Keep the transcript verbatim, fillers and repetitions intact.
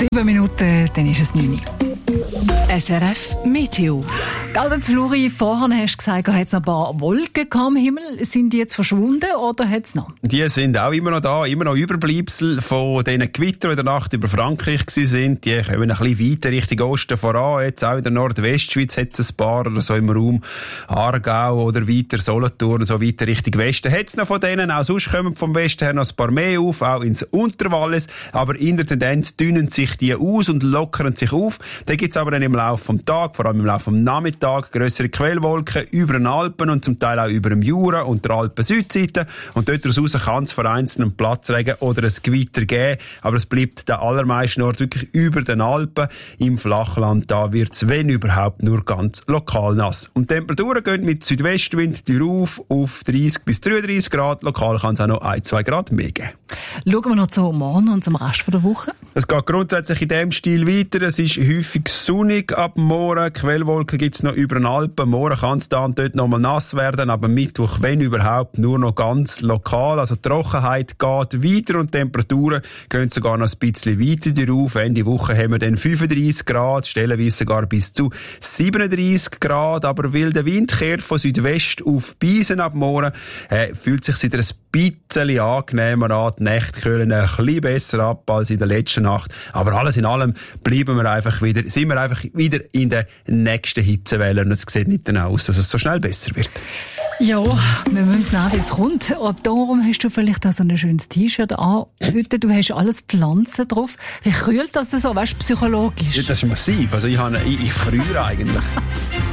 Sieben Minuten, dann ist es neun. S R F Meteo. Gell, Flori, vorhin hast du gesagt, hat es noch ein paar Wolken am Himmel. Sind die jetzt verschwunden oder hat es noch? Die sind auch immer noch da, immer noch Überbleibsel von diesen Gewittern, die in der Nacht über Frankreich waren. Die kommen ein bisschen weiter Richtung Osten voran. Jetzt auch in der Nordwestschweiz hat es ein paar oder so im Raum Aargau oder weiter Solothurn, so weiter Richtung Westen. Hat es noch von denen, auch sonst kommen vom Westen her noch ein paar mehr auf, auch ins Unterwallis. Aber in der Tendenz dünnen sich die aus und lockern sich auf. Dann gibt es aber dann im Laufe des Tages, vor allem im Laufe des Nachmittags, grössere Quellwolken über den Alpen und zum Teil auch über dem Jura und der Alpen-Südseite. Und dort raus kann es vereinzelt einen Platzregen oder ein Gewitter geben. Aber es bleibt der allermeisten Ort wirklich über den Alpen. Im Flachland, da wird es, wenn überhaupt, nur ganz lokal nass. Und die Temperaturen gehen mit Südwestwind rauf auf dreißig bis dreiunddreißig Grad. Lokal kann es auch noch ein, zwei Grad mehr geben. Schauen wir noch zum Morgen und zum Rest der Woche. Es geht grundsätzlich in diesem Stil weiter. Es ist häufig sonnig ab morgen. Quellwolken gibt es noch über den Alpen. Morgen kann es da und dort noch mal nass werden, aber Mittwoch, wenn überhaupt, nur noch ganz lokal. Also die Trockenheit geht weiter und die Temperaturen gehen sogar noch ein bisschen weiter rauf. Ende Woche haben wir dann fünfunddreißig Grad, stellenweise sogar bis zu siebenunddreißig Grad. Aber weil der Wind kehrt von Südwest auf Biesen ab morgen, äh, fühlt sich wieder ein bisschen angenehmer an. Die Nächte kühlen ein bisschen besser ab als in der letzten Nacht. Aber alles in allem bleiben wir einfach wieder, sind wir einfach wieder in der nächsten Hitzewelle. Und es sieht nicht danach aus, dass es so schnell besser wird. Ja, wir müssen sehen, wie es kommt. Ab darum hast du vielleicht auch so ein schönes T-Shirt an. Heute, du hast alles Pflanzen drauf. Wie kühlt das so, weißt du, psychologisch? Ja, das ist massiv. Also ich, habe, ich, ich friere eigentlich.